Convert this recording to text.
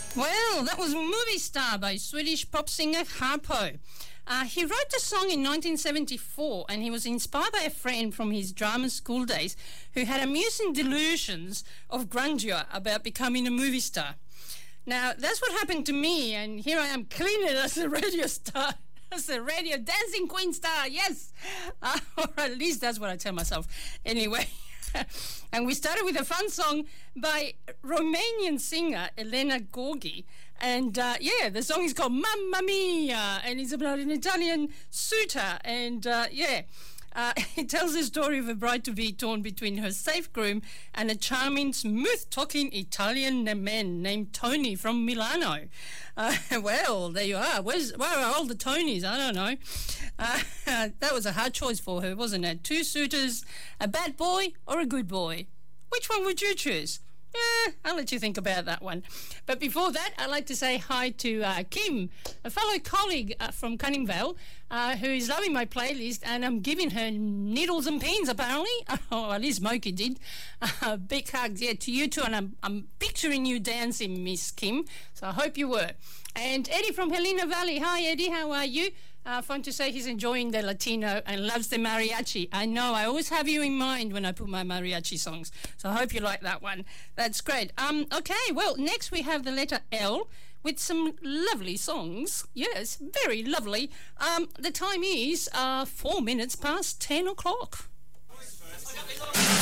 Well, that was Movie Star by Swedish pop singer Harpo. He wrote the song in 1974 and he was inspired by a friend from his drama school days who had amusing delusions of grandeur about becoming a movie star. Now, that's what happened to me, and here I am cleaning as a radio star, as a radio dancing queen star, yes! Or at least that's what I tell myself. Anyway, and we started with a fun song by Romanian singer Elena Gorgi. And the song is called Mamma Mia, and it's about an Italian suitor. And it tells the story of a bride-to-be torn between her safe groom and a charming, smooth-talking Italian man named Tony from Milano. Well, there you are. Where are all the Tonys? I don't know. That was a hard choice for her, wasn't it? Two suitors, a bad boy or a good boy? Which one would you choose? I'll let you think about that one. But before that, I'd like to say hi to Kim, a fellow colleague from Canning Vale, who is loving my playlist, and I'm giving her needles and pins, apparently. Or at least Moki did. Big hugs, to you too, and I'm picturing you dancing, Miss Kim, so I hope you were. And Eddie from Helena Valley. Hi, Eddie, how are you? Fun to say he's enjoying the Latino and loves the mariachi. I know, I always have you in mind when I put my mariachi songs. So I hope you like that one. That's great. Okay, well, next we have the letter L with some lovely songs. Yes, very lovely. The time is 4 minutes past 10 o'clock.